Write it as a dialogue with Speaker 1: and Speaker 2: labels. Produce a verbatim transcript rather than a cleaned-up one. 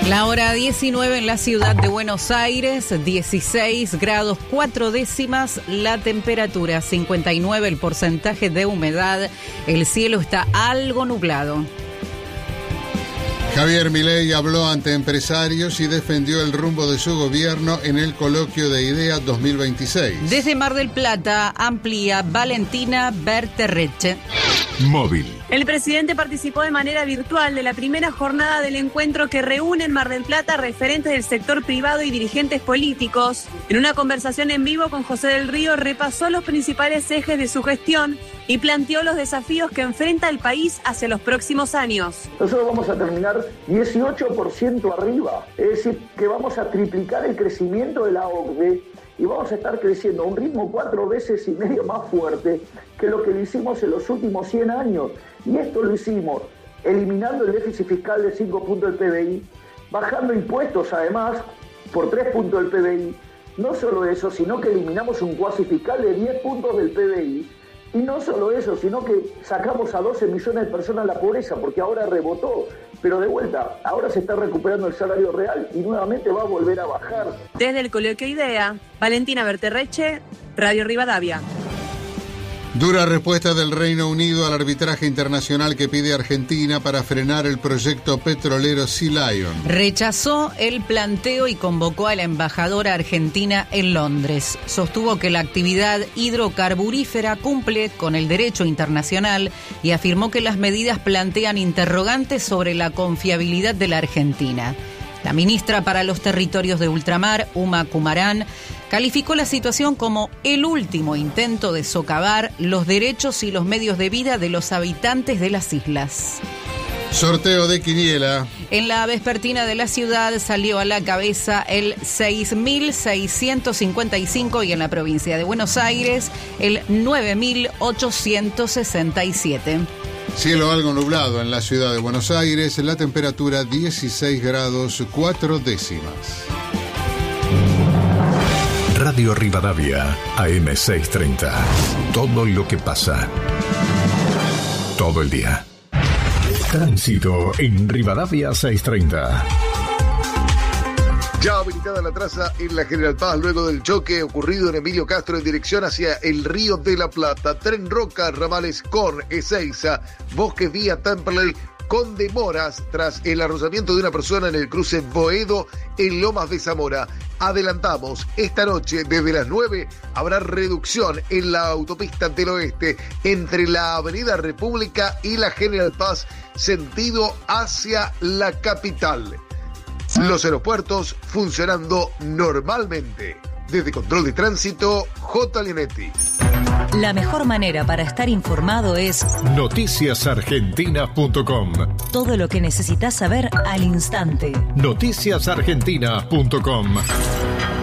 Speaker 1: La hora diecinueve en la ciudad de Buenos Aires, dieciséis grados cuatro décimas la temperatura, cincuenta y nueve el porcentaje de humedad, el cielo está algo nublado.
Speaker 2: Javier Milei habló ante empresarios y defendió el rumbo de su gobierno en el coloquio de IDEA dos mil veintiséis.
Speaker 1: Desde Mar del Plata amplía Valentina Berterreche.
Speaker 3: Móvil.
Speaker 4: El presidente participó de manera virtual de la primera jornada del encuentro que reúne en Mar del Plata referentes del sector privado y dirigentes políticos. En una conversación en vivo con José del Río repasó los principales ejes de su gestión y planteó los desafíos que enfrenta el país hacia los próximos años.
Speaker 5: Nosotros vamos a terminar dieciocho por ciento arriba, es decir, que vamos a triplicar el crecimiento de la O C D E y vamos a estar creciendo a un ritmo cuatro veces y medio más fuerte que lo que lo hicimos en los últimos cien años. Y esto lo hicimos eliminando el déficit fiscal de cinco puntos del P B I, bajando impuestos además por tres puntos del P B I. No solo eso, sino que eliminamos un cuasi fiscal de diez puntos del P B I. Y no solo eso, sino que sacamos a doce millones de personas de la pobreza, porque ahora rebotó. Pero de vuelta, ahora se está recuperando el salario real y nuevamente va a volver a bajar.
Speaker 4: Desde el coloquio IDEA, Valentina Berterreche, Radio Rivadavia.
Speaker 2: Dura respuesta del Reino Unido al arbitraje internacional que pide Argentina para frenar el proyecto petrolero Sea Lion.
Speaker 1: Rechazó el planteo y convocó a la embajadora argentina en Londres. Sostuvo que la actividad hidrocarburífera cumple con el derecho internacional y afirmó que las medidas plantean interrogantes sobre la confiabilidad de la Argentina. La ministra para los Territorios de Ultramar, Uma Kumaran, calificó la situación como el último intento de socavar los derechos y los medios de vida de los habitantes de las islas.
Speaker 2: Sorteo de quiniela.
Speaker 1: En la vespertina de la ciudad salió a la cabeza el seis mil seiscientos cincuenta y cinco y en la provincia de Buenos Aires el nueve mil ochocientos sesenta y siete.
Speaker 2: Cielo algo nublado en la ciudad de Buenos Aires, la temperatura dieciséis grados cuatro décimas.
Speaker 3: Radio Rivadavia, A M seiscientos treinta. Todo lo que pasa. Todo el día. Tránsito en Rivadavia seiscientos treinta.
Speaker 6: Ya habilitada la traza en la General Paz luego del choque ocurrido en Emilio Castro en dirección hacia el Río de la Plata. Tren Roca, ramales con Ezeiza, Bosques vía Temperley, con demoras tras el arrollamiento de una persona en el cruce Boedo en Lomas de Zamora. Adelantamos, esta noche desde las nueve habrá reducción en la autopista del oeste entre la Avenida República y la General Paz, sentido hacia la capital. Los aeropuertos funcionando normalmente. Desde Control de Tránsito, J. Linetti.
Speaker 7: La mejor manera para estar informado es
Speaker 3: noticias argentinas punto com.
Speaker 7: Todo lo que necesitas saber al instante.
Speaker 3: noticias argentinas punto com.